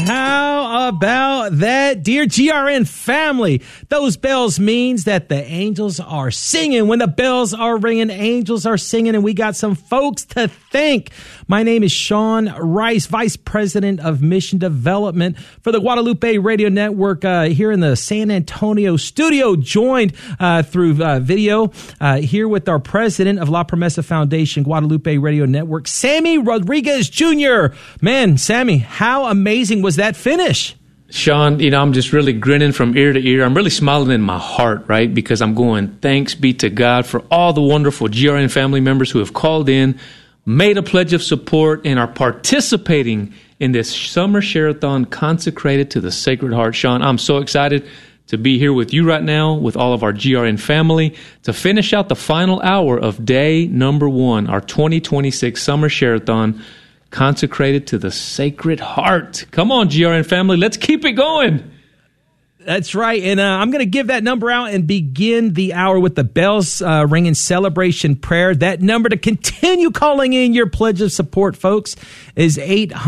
How about that, dear GRN family? Those bells means that the angels are singing. When the bells are ringing, angels are singing, and we got some folks to thank. My name is Sean Rice, Vice President of Mission Development for the Guadalupe Radio Network here in the San Antonio studio, joined through video here with our president of La Promesa Foundation, Guadalupe Radio Network, Sammy Rodriguez Jr. Man, Sammy, how amazing was that finish? Sean, I'm just really grinning from ear to ear. I'm really smiling in my heart, right? Because I'm going, thanks be to God for all the wonderful GRN family members who have called in, made a pledge of support, and are participating in this summer share-a-thon consecrated to the Sacred Heart. Sean, I'm so excited to be here with you right now, with all of our GRN family, to finish out the final hour of day number 1, our 2026 summer share-a-thon, consecrated to the Sacred Heart. Come on, GRN family, let's keep it going. That's right, and I'm going to give that number out and begin the hour with the bells ringing celebration prayer. That number to continue calling in your pledge of support, folks, is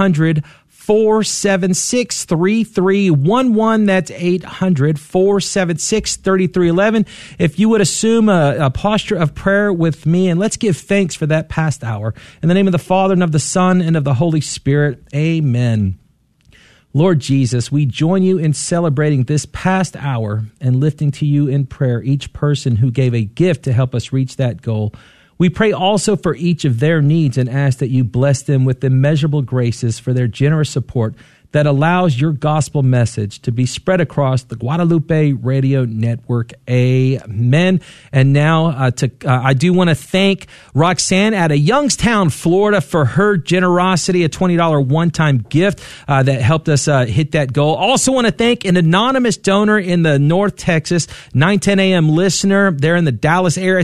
800-476-3311. That's 800-476-3311. If you would assume a posture of prayer with me, and let's give thanks for that past hour. In the name of the Father, and of the Son, and of the Holy Spirit, amen. Lord Jesus, we join you in celebrating this past hour and lifting to you in prayer each person who gave a gift to help us reach that goal. We pray also for each of their needs and ask that you bless them with immeasurable graces for their generous support that allows your gospel message to be spread across the Guadalupe Radio Network. Amen. And now I do want to thank Roxanne out of Youngstown, Florida, for her generosity, a $20 one-time gift that helped us hit that goal. Also want to thank an anonymous donor in the North Texas, 9:10 a.m. listener there in the Dallas area,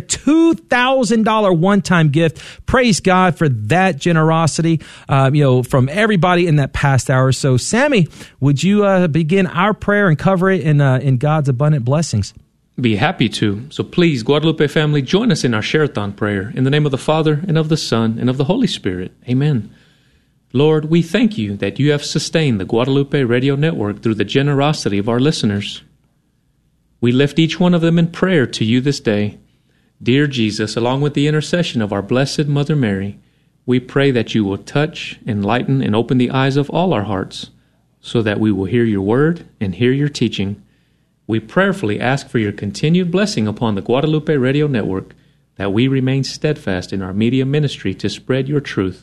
$2,000 one-time gift. Praise God for that generosity, from everybody in that past hour. So, Sammy, would you begin our prayer and cover it in God's abundant blessings? Be happy to. So please, Guadalupe family, join us in our share-a-thon prayer. In the name of the Father, and of the Son, and of the Holy Spirit. Amen. Lord, we thank you that you have sustained the Guadalupe Radio Network through the generosity of our listeners. We lift each one of them in prayer to you this day. Dear Jesus, along with the intercession of our Blessed Mother Mary, we pray that you will touch, enlighten, and open the eyes of all our hearts so that we will hear your word and hear your teaching. We prayerfully ask for your continued blessing upon the Guadalupe Radio Network, that we remain steadfast in our media ministry to spread your truth.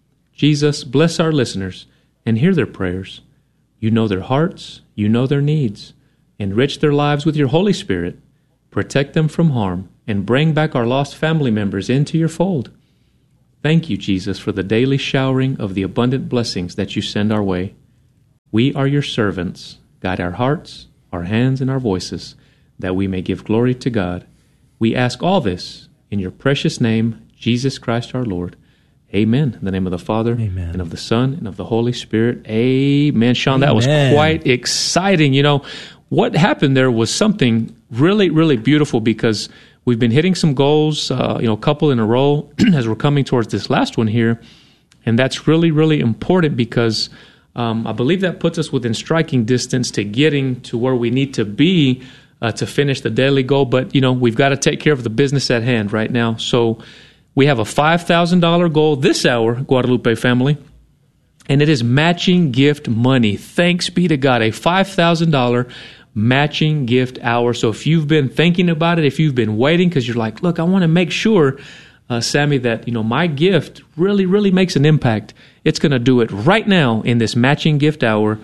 Jesus, bless our listeners and hear their prayers. You know their hearts, you know their needs. Enrich their lives with your Holy Spirit. Protect them from harm and bring back our lost family members into your fold. Thank you, Jesus, for the daily showering of the abundant blessings that you send our way. We are your servants. Guide our hearts, our hands, and our voices, that we may give glory to God. We ask all this in your precious name, Jesus Christ our Lord. Amen. In the name of the Father, Amen, and of the Son, and of the Holy Spirit. Amen. Sean, Amen. That was quite exciting. What happened there was something really, really beautiful, because we've been hitting some goals, a couple in a row as we're coming towards this last one here. And that's really, really important, because I believe that puts us within striking distance to getting to where we need to be to finish the daily goal. But, we've got to take care of the business at hand right now. So we have a $5,000 goal this hour, Guadalupe family, and it is matching gift money. Thanks be to God, a $5,000 matching gift hour. So if you've been thinking about it, if you've been waiting because you're like, look, I want to make sure, Sammy, that my gift really, really makes an impact, it's going to do it right now in this matching gift hour,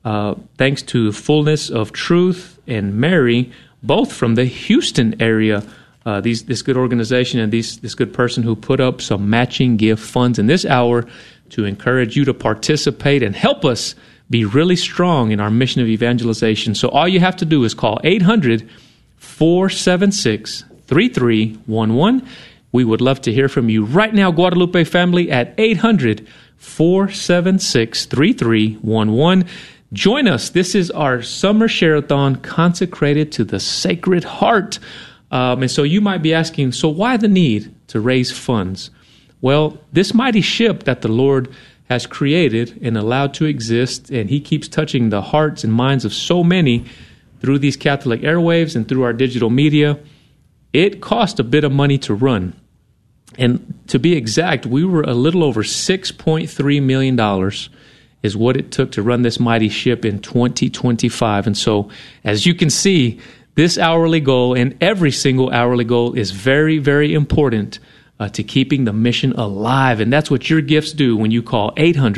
thanks to Fullness of Truth and Mary, both from the Houston area. This good organization and this good person who put up some matching gift funds in this hour to encourage you to participate and help us be really strong in our mission of evangelization. So all you have to do is call 800-476-3311. We would love to hear from you right now, Guadalupe family, at 800-476-3311. Join us. This is our summer share-a-thon consecrated to the Sacred Heart. And so you might be asking, so why the need to raise funds? Well, this mighty ship that the Lord has created and allowed to exist, and he keeps touching the hearts and minds of so many through these Catholic airwaves and through our digital media. It cost a bit of money to run. And to be exact, we were a little over $6.3 million is what it took to run this mighty ship in 2025. And so, as you can see, this hourly goal and every single hourly goal is very, very important to keeping the mission alive. And that's what your gifts do when you call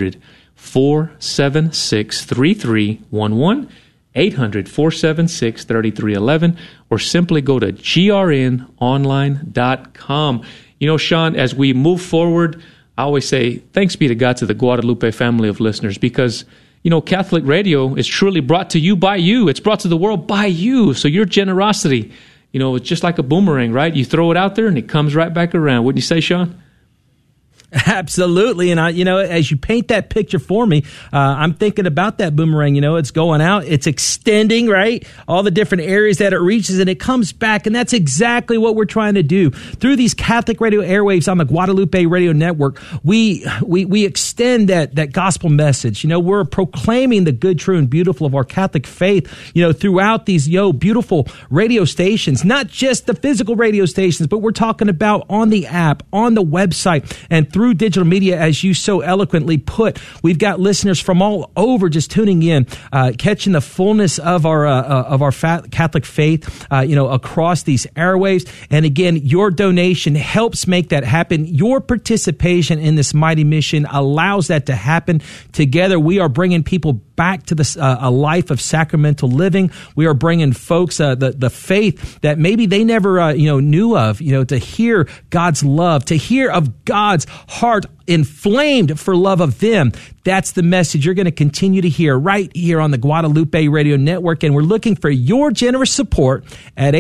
800-476-3311, 800-476-3311, or simply go to grnonline.com. You know, Sean, as we move forward, I always say thanks be to God to the Guadalupe family of listeners, because, you know, Catholic radio is truly brought to you by you. It's brought to the world by you. So your generosity, you know, it's just like a boomerang, right? You throw it out there and it comes right back around. Wouldn't you say, Sean? Absolutely. And as you paint that picture for me, I'm thinking about that boomerang. You know, it's going out, it's extending, right? All the different areas that it reaches, and it comes back. And that's exactly what we're trying to do through these Catholic radio airwaves on the Guadalupe Radio Network. We extend that gospel message. You know, we're proclaiming the good, true, and beautiful of our Catholic faith, you know, throughout these beautiful radio stations, not just the physical radio stations, but we're talking about on the app, on the website, and through digital media, as you so eloquently put. We've got listeners from all over just tuning in, catching the fullness of our Catholic faith, across these airwaves. And again, your donation helps make that happen. Your participation in this mighty mission allows that to happen. Together, we are bringing people back to a life of sacramental living. We are bringing folks the faith that maybe they never knew of. You know, to hear God's love, to hear of God's heart inflamed for love of them. That's the message you're going to continue to hear right here on the Guadalupe Radio Network. And we're looking for your generous support at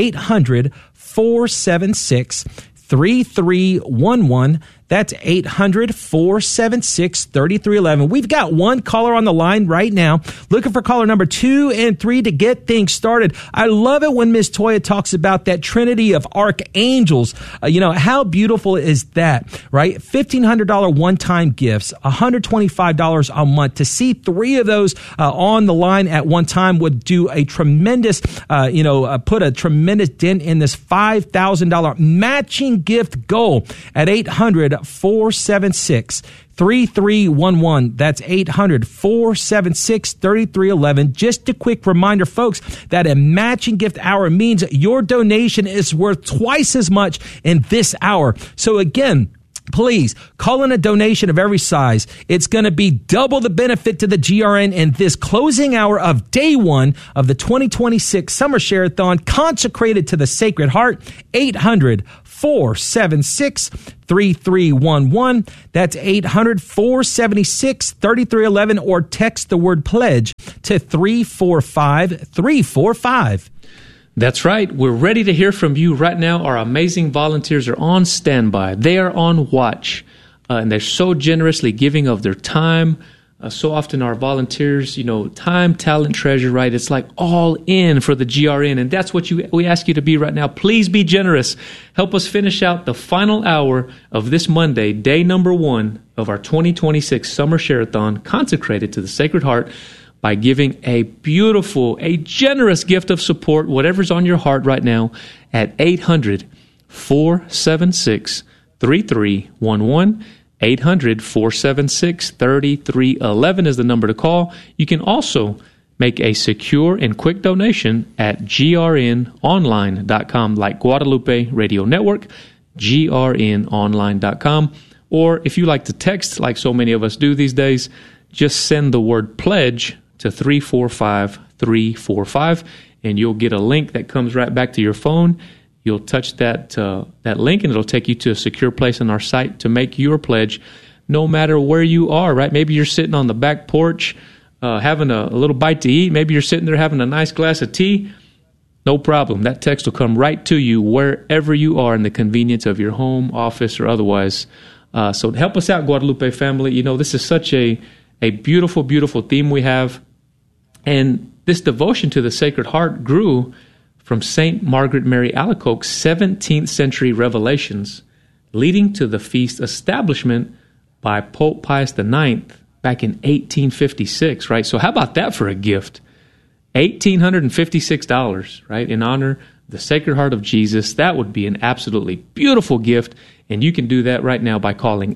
800-476-3311. That's 800-476-3311. We've got one caller on the line right now, looking for caller number 2 and 3 to get things started. I love it when Miss Toya talks about that trinity of archangels. How beautiful is that, right? $1,500 one-time gifts, $125 a month. To see 3 of those on the line at one time would do a tremendous, put a tremendous dent in this $5,000 matching gift goal at 800-476-3311. That's 800-476-3311. Just a quick reminder, folks, that a matching gift hour means your donation is worth twice as much in this hour. So again, please call in a donation of every size. It's going to be double the benefit to the GRN in this closing hour of day 1 of the 2026 Summer Share-a-thon consecrated to the Sacred Heart. 800-476-3311. That's 800-476-3311, or text the word pledge to 345-345. That's right. We're ready to hear from you right now. Our amazing volunteers are on standby. They are on watch, and they're so generously giving of their time. So often our volunteers, time, talent, treasure, right? It's like all in for the GRN, and that's what we ask you to be right now. Please be generous. Help us finish out the final hour of this Monday, day number 1 of our 2026 Summer Share-a-thon consecrated to the Sacred Heart, by giving a generous gift of support, whatever's on your heart right now, at 800-476-3311. 800-476-3311 is the number to call. You can also make a secure and quick donation at grnonline.com, like Guadalupe Radio Network, grnonline.com. Or if you like to text, like so many of us do these days, just send the word pledge to 345-345, and you'll get a link that comes right back to your phone. You'll touch that link, and it'll take you to a secure place on our site to make your pledge, no matter where you are, right? Maybe you're sitting on the back porch having a little bite to eat. Maybe you're sitting there having a nice glass of tea. No problem. That text will come right to you wherever you are in the convenience of your home, office, or otherwise. So help us out, Guadalupe family. This is such a beautiful, beautiful theme we have. And this devotion to the Sacred Heart grew from St. Margaret Mary Alacoque's 17th century revelations, leading to the feast establishment by Pope Pius IX back in 1856, right? So how about that for a gift? $1,856, right, in honor of the Sacred Heart of Jesus. That would be an absolutely beautiful gift, and you can do that right now by calling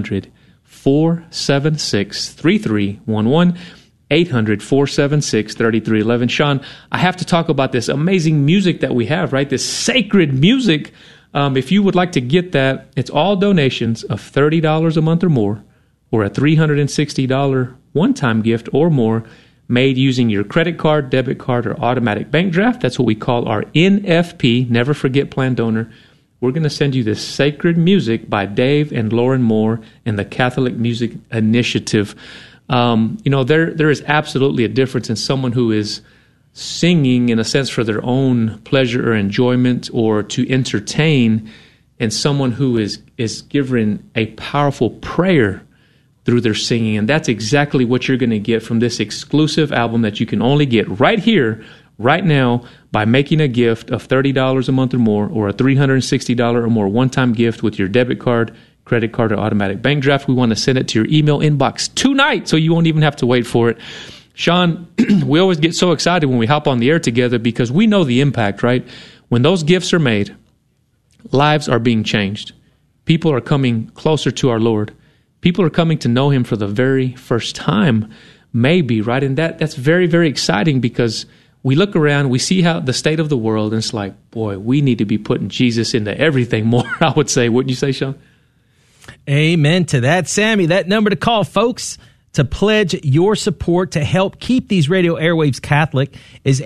800-476-3311, 800-476-3311. Sean, I have to talk about this amazing music that we have, right, this sacred music. If you would like to get that, it's all donations of $30 a month or more, or a $360 one-time gift or more, made using your credit card, debit card, or automatic bank draft. That's what we call our NFP, Never Forget Plan Donor. We're going to send you this sacred music by Dave and Lauren Moore and the Catholic Music Initiative. There is absolutely a difference in someone who is singing in a sense for their own pleasure or enjoyment or to entertain, and someone who is giving a powerful prayer through their singing. And that's exactly what you're going to get from this exclusive album that you can only get right here, right now, by making a gift of $30 a month or more, or a $360 or more one-time gift with your debit card, credit card, or automatic bank draft. We want to send it to your email inbox tonight, so you won't even have to wait for it. Sean, we always get so excited when we hop on the air together because we know the impact, right? When those gifts are made, lives are being changed. People are coming closer to our Lord. People are coming to know Him for the very first time, maybe, right? And that's very, very exciting because we look around, we see how the state of the world, and it's like, boy, we need to be putting Jesus into everything more, I would say. Wouldn't you say, Sean? Amen to that, Sammy. That number to call, folks, to pledge your support to help keep these radio airwaves Catholic is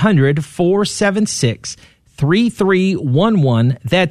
800-476-3311. That's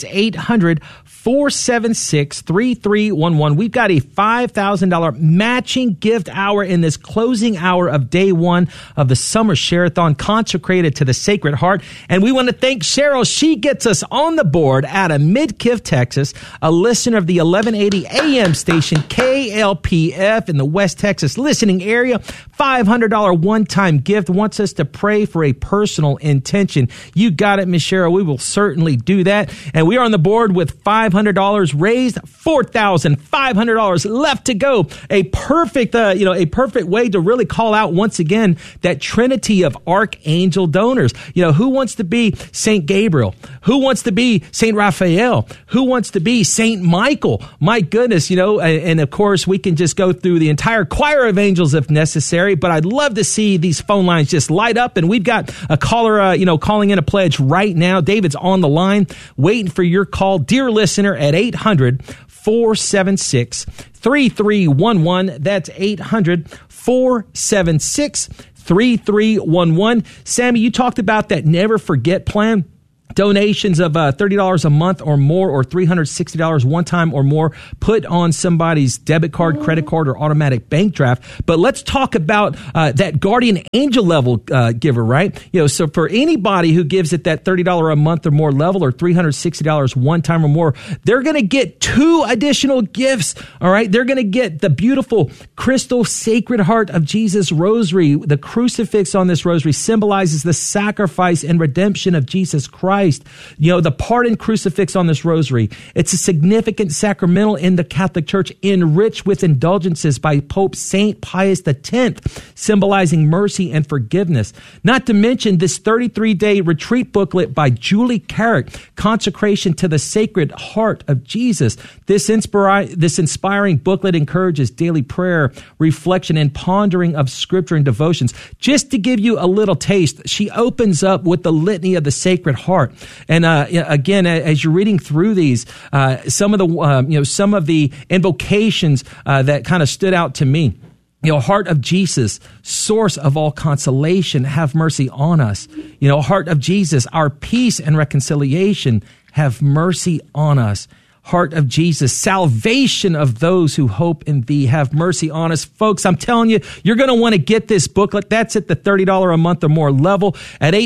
800-476-3311. We've got a $5,000 matching gift hour in this closing hour of day one of the Summer Share-a-thon consecrated to the Sacred Heart. And we want to thank Cheryl. She gets us on the board out of Midkiff, Texas, a listener of the 1180 AM station KLPF in the West Texas listening area. $500 one-time gift, wants us to pray for a personal intention. You got it, Miss Cheryl. We will certainly do that. And we are on the board with $500 raised, $4,500 left to go. A perfect way to really call out once again that trinity of archangel donors. Who wants to be Saint Gabriel? Who wants to be Saint Raphael? Who wants to be Saint Michael? My goodness, and of course we can just go through the entire choir of angels if necessary, but I'd love to see these phone lines just light up. And we've got a caller, calling in a pledge right now. David's on the line waiting for your call. Dear listener, at 800-476-3311. That's 800-476-3311. Sammy, you talked about that Never Forget plan. Donations of $30 a month or more, or $360 one time or more, put on somebody's debit card, credit card, or automatic bank draft. But let's talk about that guardian angel level giver, right? So for anybody who gives at that $30 a month or more level, or $360 one time or more, they're going to get 2 additional gifts. All right, they're going to get the beautiful crystal Sacred Heart of Jesus rosary. The crucifix on this rosary symbolizes the sacrifice and redemption of Jesus Christ. The pardon crucifix on this rosary, it's a significant sacramental in the Catholic Church, enriched with indulgences by Pope St. Pius X, symbolizing mercy and forgiveness. Not to mention this 33-day retreat booklet by Julie Carrick, Consecration to the Sacred Heart of Jesus. This inspiring booklet encourages daily prayer, reflection, and pondering of Scripture and devotions. Just to give you a little taste, she opens up with the Litany of the Sacred Heart. And again, as you're reading through these, some of the invocations that kind of stood out to me. Heart of Jesus, source of all consolation, have mercy on us. Heart of Jesus, our peace and reconciliation, have mercy on us. Heart of Jesus, salvation of those who hope in thee, have mercy on us. Folks, I'm telling you, you're going to want to get this booklet. That's at the $30 a month or more level at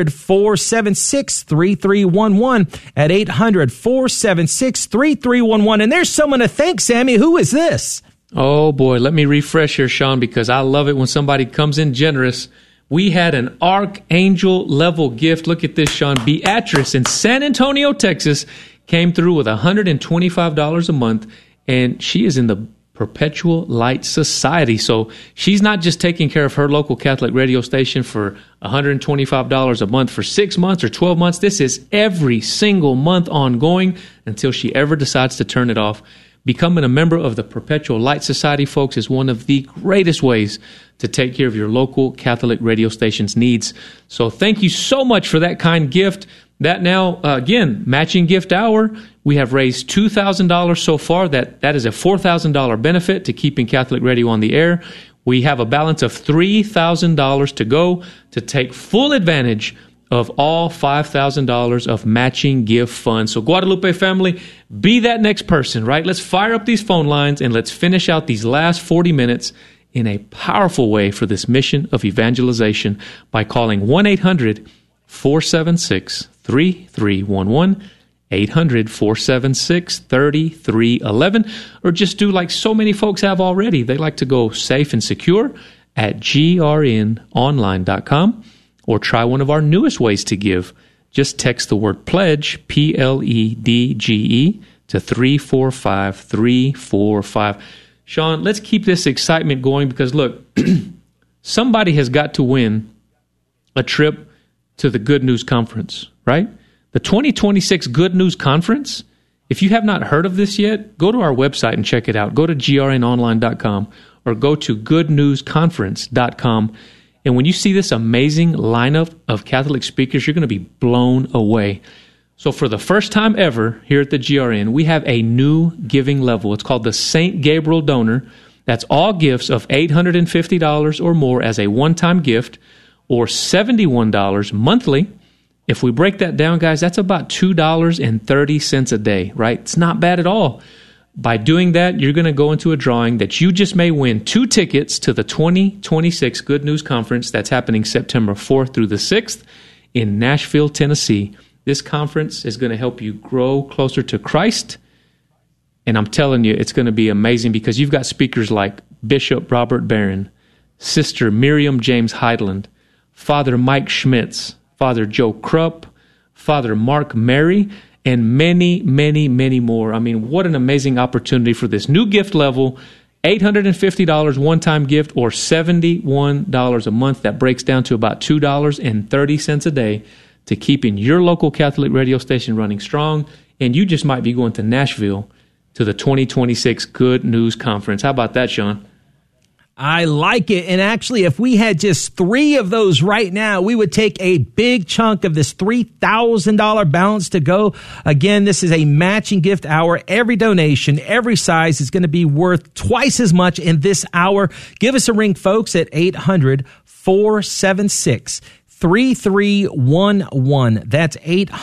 800-476-3311, at 800-476-3311. And there's someone to thank, Sammy. Who is this? Oh boy, let me refresh here, Sean, because I love it when somebody comes in generous. We had an archangel level gift. Look at this, Sean. Beatrice in San Antonio, Texas, came through with $125 a month, and she is in the Perpetual Light Society. So she's not just taking care of her local Catholic radio station for $125 a month for 6 months or 12 months. This is every single month ongoing until she ever decides to turn it off. Becoming a member of the Perpetual Light Society, folks, is one of the greatest ways to take care of your local Catholic radio station's needs. So thank you so much for that kind gift. That now, again, matching gift hour, we have raised $2,000 so far. That is a $4,000 benefit to keeping Catholic radio on the air. We have a balance of $3,000 to go to take full advantage of all $5,000 of matching gift funds. So Guadalupe family, be that next person, right? Let's fire up these phone lines and let's finish out these last 40 minutes in a powerful way for this mission of evangelization by calling 1-800-476-3311, 800-476-3311, or just do like so many folks have already. They like to go safe and secure at grnonline.com. Or try one of our newest ways to give. Just text the word pledge, PLEDGE, to 345-345. Sean, let's keep this excitement going because, look, somebody has got to win a trip to the Good News Conference, right? The 2026 Good News Conference. If you have not heard of this yet, go to our website and check it out. Go to grnonline.com or go to goodnewsconference.com. And when you see this amazing lineup of Catholic speakers, you're going to be blown away. So for the first time ever here at the GRN, we have a new giving level. It's called the St. Gabriel Donor. That's all gifts of $850 or more as a one-time gift, or $71 monthly. If we break that down, guys, that's about $2.30 a day, right? It's not bad at all. By doing that, you're going to go into a drawing that you just may win 2 tickets to the 2026 Good News Conference that's happening September 4th through the 6th in Nashville, Tennessee. This conference is going to help you grow closer to Christ. And I'm telling you, it's going to be amazing because you've got speakers like Bishop Robert Barron, Sister Miriam James Heidland, Father Mike Schmitz, Father Joe Krupp, Father Mark Mary, and many, many, many more. I mean, what an amazing opportunity for this new gift level, $850 one-time gift or $71 a month. That breaks down to about $2.30 a day to keeping your local Catholic radio station running strong. And you just might be going to Nashville to the 2026 Good News Conference. How about that, Sean? I like it. And actually, if we had just 3 of those right now, we would take a big chunk of this $3,000 balance to go. Again, this is a matching gift hour. Every donation, every size is going to be worth twice as much in this hour. Give us a ring, folks, at 800-476-3311. That's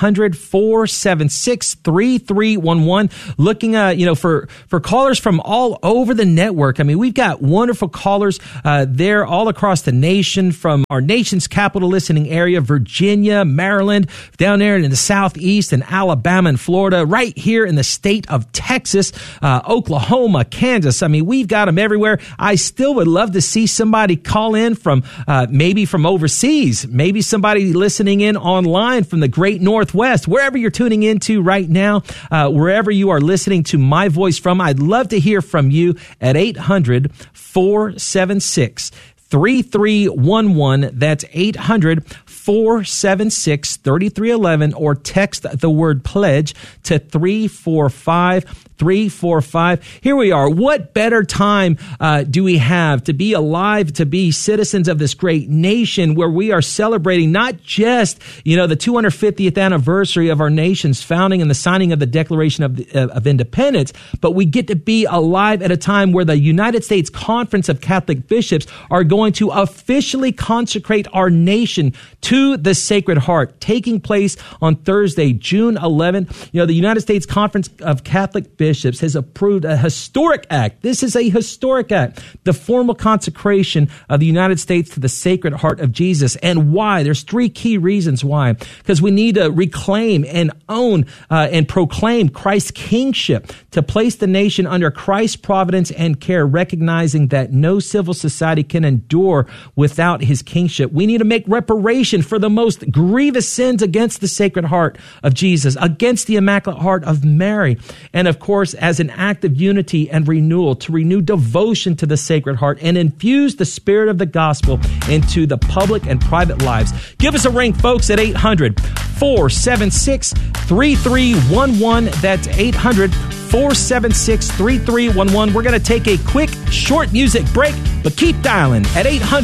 800-476-3311. Looking, for callers from all over the network. I mean, we've got wonderful callers there all across the nation, from our nation's capital listening area, Virginia, Maryland, down there in the Southeast, and Alabama and Florida, right here in the state of Texas, Oklahoma, Kansas. I mean, we've got them everywhere. I still would love to see somebody call in from maybe from overseas, maybe somebody listening in online from the great Northwest, wherever you're tuning into right now, wherever you are listening to my voice from. I'd love to hear from you at 800-476-3311. That's 800-476-3311, or text the word pledge to 345-345. Here we are. What better time do we have to be alive, to be citizens of this great nation where we are celebrating not just, the 250th anniversary of our nation's founding and the signing of the Declaration of Independence, but we get to be alive at a time where the United States Conference of Catholic Bishops are going to officially consecrate our nation to the Sacred Heart, taking place on Thursday, June 11th. The United States Conference of Catholic Bishops has approved a historic act. This is a historic act, the formal consecration of the United States to the Sacred Heart of Jesus. And why? There's 3 key reasons why. Because we need to reclaim and own and proclaim Christ's kingship, to place the nation under Christ's providence and care, recognizing that no civil society can endure without his kingship. We need to make reparation for the most grievous sins against the Sacred Heart of Jesus, against the Immaculate Heart of Mary. And of course, course, as an act of unity and renewal, to renew devotion to the Sacred Heart and infuse the spirit of the gospel into the public and private lives. Give us a ring, folks, at 800-476-3311. That's 800-476-3311. We're going to take a quick, short music break, but keep dialing at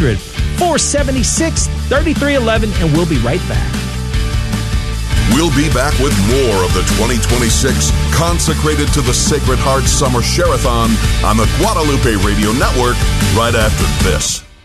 800-476-3311, and we'll be right back. We'll be back with more of the 2026 Consecrated to the Sacred Heart Summer Share-a-thon on the Guadalupe Radio Network right after this.